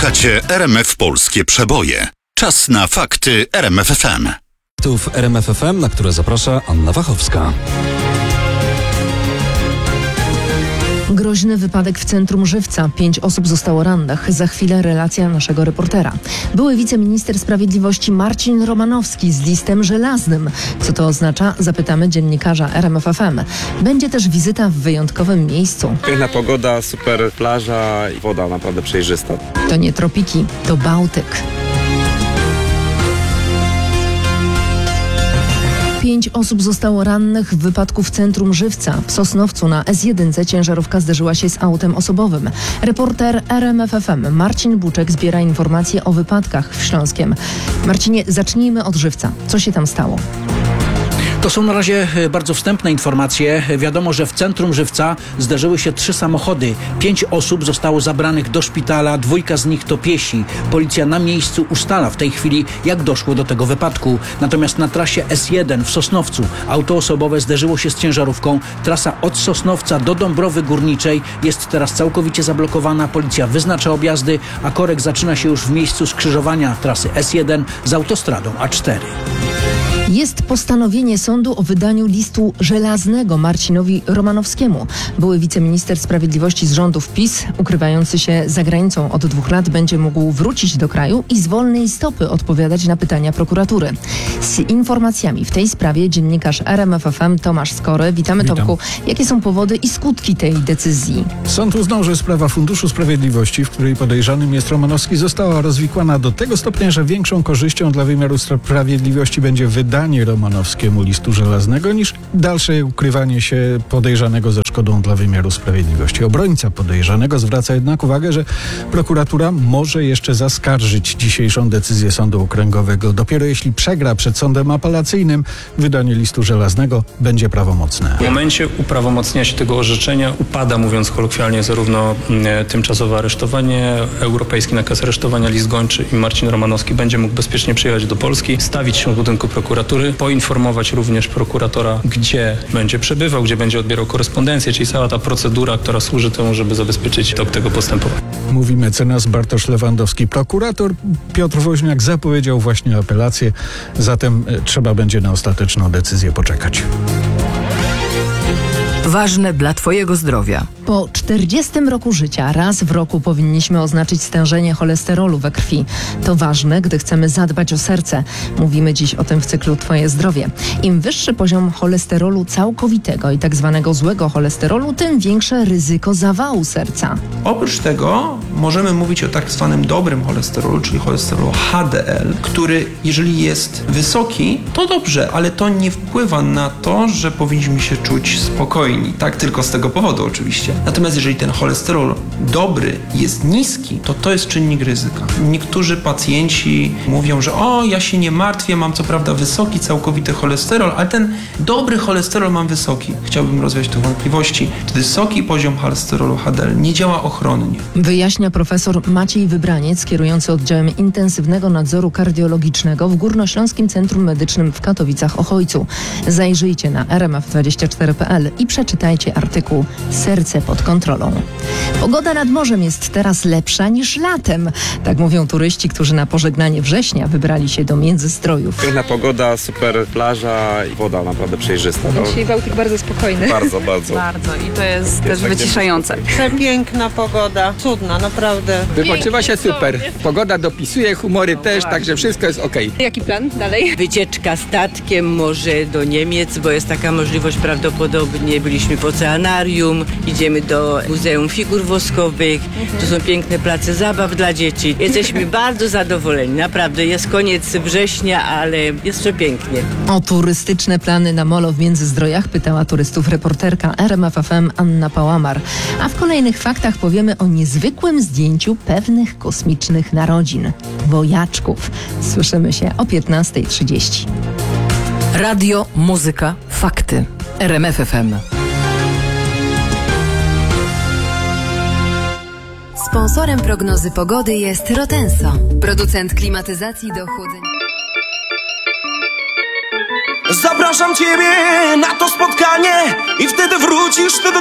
Słuchacie RMF Polskie Przeboje. Czas na fakty RMF FM. Tu w RMF FM, na które zaprasza Anna Wachowska. Groźny wypadek w centrum Żywca. 5 osób zostało rannych. Za chwilę relacja naszego reportera. Były wiceminister sprawiedliwości Marcin Romanowski z listem żelaznym. Co to oznacza? Zapytamy dziennikarza RMF FM. Będzie też wizyta w wyjątkowym miejscu. Piękna pogoda, super plaża i woda naprawdę przejrzysta. To nie tropiki, to Bałtyk. 5 osób zostało rannych w wypadku w centrum Żywca. W Sosnowcu na S1 ciężarówka zderzyła się z autem osobowym. Reporter RMF FM Marcin Buczek zbiera informacje o wypadkach w Śląskiem. Marcinie, zacznijmy od Żywca. Co się tam stało? To są na razie bardzo wstępne informacje. Wiadomo, że w centrum Żywca zdarzyły się 3 samochody. 5 osób zostało zabranych do szpitala, 2 z nich to piesi. Policja na miejscu ustala w tej chwili, jak doszło do tego wypadku. Natomiast na trasie S1 w Sosnowcu auto osobowe zderzyło się z ciężarówką. Trasa od Sosnowca do Dąbrowy Górniczej jest teraz całkowicie zablokowana. Policja wyznacza objazdy, a korek zaczyna się już w miejscu skrzyżowania trasy S1 z autostradą A4. Jest postanowienie sądu o wydaniu listu żelaznego Marcinowi Romanowskiemu. Były wiceminister sprawiedliwości z rządów PiS, ukrywający się za granicą od 2 lat, będzie mógł wrócić do kraju i z wolnej stopy odpowiadać na pytania prokuratury. Z informacjami w tej sprawie dziennikarz RMF FM Tomasz Skory. Witamy, Tomku. Jakie są powody i skutki tej decyzji? Sąd uznał, że sprawa Funduszu Sprawiedliwości, w której podejrzanym jest Romanowski, została rozwikłana do tego stopnia, że większą korzyścią dla wymiaru sprawiedliwości będzie wydanie Romanowskiemu listu żelaznego niż dalsze ukrywanie się podejrzanego ze szkodą dla wymiaru sprawiedliwości. Obrońca podejrzanego zwraca jednak uwagę, że prokuratura może jeszcze zaskarżyć dzisiejszą decyzję Sądu Okręgowego. Dopiero jeśli przegra przed sądem apelacyjnym, wydanie listu żelaznego będzie prawomocne. W momencie uprawomocnienia się tego orzeczenia upada, mówiąc kolokwialnie, zarówno tymczasowe aresztowanie, europejski nakaz aresztowania, list gończy i Marcin Romanowski będzie mógł bezpiecznie przyjechać do Polski, stawić się w budynku prokuratury, poinformować również prokuratora, gdzie będzie przebywał, gdzie będzie odbierał korespondencję, czyli cała ta procedura, która służy temu, żeby zabezpieczyć tok tego postępowania. Mówi mecenas Bartosz Lewandowski. Prokurator Piotr Woźniak zapowiedział właśnie apelację, zatem trzeba będzie na ostateczną decyzję poczekać. Ważne dla Twojego zdrowia. Po 40 roku życia raz w roku powinniśmy oznaczyć stężenie cholesterolu we krwi. To ważne, gdy chcemy zadbać o serce. Mówimy dziś o tym w cyklu Twoje zdrowie. Im wyższy poziom cholesterolu całkowitego i tak zwanego złego cholesterolu, tym większe ryzyko zawału serca. Oprócz tego możemy mówić o tak zwanym dobrym cholesterolu, czyli cholesterolu HDL, który jeżeli jest wysoki, to dobrze, ale to nie wpływa na to, że powinniśmy się czuć spokojni. Tak, tylko z tego powodu oczywiście. Natomiast jeżeli ten cholesterol dobry jest niski, to jest czynnik ryzyka. Niektórzy pacjenci mówią, że ja się nie martwię, mam co prawda wysoki całkowity cholesterol, ale ten dobry cholesterol mam wysoki. Chciałbym rozwiać te wątpliwości. Wysoki poziom cholesterolu HDL nie działa ochronnie. Wyjaśnia profesor Maciej Wybraniec, kierujący oddziałem intensywnego nadzoru kardiologicznego w Górnośląskim Centrum Medycznym w Katowicach-Ochojcu. Zajrzyjcie na rmf24.pl i przeczytajcie artykuł Serce pod kontrolą. Pogoda nad morzem jest teraz lepsza niż latem. Tak mówią turyści, którzy na pożegnanie września wybrali się do Międzystrojów. Piękna pogoda, super plaża i woda naprawdę przejrzysta. Dzisiaj Bałtyk bardzo spokojny. Bardzo. Bardzo i to jest też wyciszające. Przepiękna pogoda, cudna, naprawdę. Wypoczywa się super. Pogoda dopisuje, humory też, także wszystko jest okej. Jaki plan dalej? Wycieczka statkiem może do Niemiec, bo jest taka możliwość prawdopodobnie. Byliśmy w oceanarium, idziemy do Muzeum Figur Woskowych. To są piękne place zabaw dla dzieci. Jesteśmy bardzo zadowoleni. Naprawdę jest koniec września, ale jest przepięknie. O turystyczne plany na molo w Międzyzdrojach pytała turystów reporterka RMF FM Anna Pałamar. A w kolejnych faktach powiemy o niezwykłym zdjęciu pewnych kosmicznych narodzin. Wojaczków. Słyszymy się o 15:30. Radio, muzyka, fakty. RMF FM. Sponsorem prognozy pogody jest Rotenso, producent klimatyzacji do chłodzenia. Zapraszam Ciebie na to spotkanie i wtedy wrócisz Ty do